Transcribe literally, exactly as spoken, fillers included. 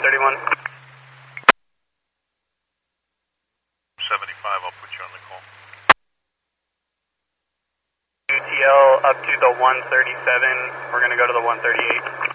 thirty-one. seventy-five, I'll put you on the call. U T L up to the one thirty-seven, we're going to go to the one thirty-eight.